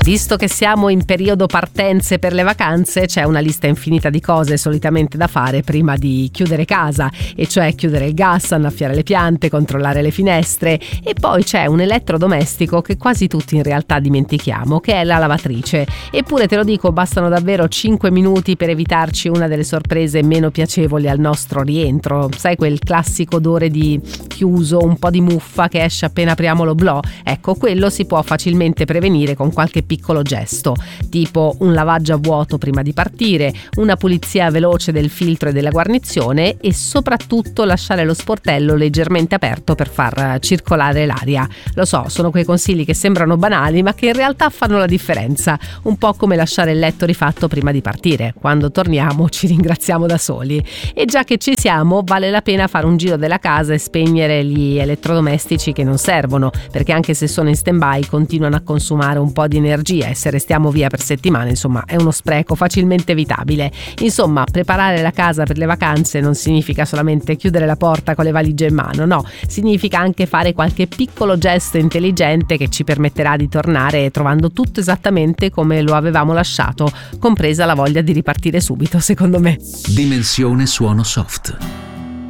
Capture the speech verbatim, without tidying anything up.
Visto che siamo in periodo partenze per le vacanze, c'è una lista infinita di cose solitamente da fare prima di chiudere casa, e cioè chiudere il gas, annaffiare le piante, controllare le finestre, e poi c'è un elettrodomestico che quasi tutti in realtà dimentichiamo, che è la lavatrice. Eppure te lo dico, bastano davvero cinque minuti per evitarci una delle sorprese meno piacevoli al nostro rientro. Sai, quel classico odore di chiuso, un po' di muffa che esce appena apriamo l'oblò? Ecco, quello si può facilmente prevenire con qualche piccolo gesto, tipo un lavaggio a vuoto prima di partire, una pulizia veloce del filtro e della guarnizione, e soprattutto lasciare lo sportello leggermente aperto per far circolare l'aria. Lo so, sono quei consigli che sembrano banali ma che in realtà fanno la differenza, un po' come lasciare il letto rifatto prima di partire. Quando torniamo ci ringraziamo da soli. E già che ci siamo, vale la pena fare un giro della casa e spegnere gli elettrodomestici che non servono, perché anche se sono in stand-by continuano a consumare un po' di energia, e se restiamo via per settimane, insomma, è uno spreco facilmente evitabile. Insomma, preparare la casa per le vacanze non significa solamente chiudere la porta con le valigie in mano, no, significa anche fare qualche piccolo gesto intelligente che ci permetterà di tornare trovando tutto esattamente come lo avevamo lasciato, compresa la voglia di ripartire subito, secondo me. Dimensione suono soft.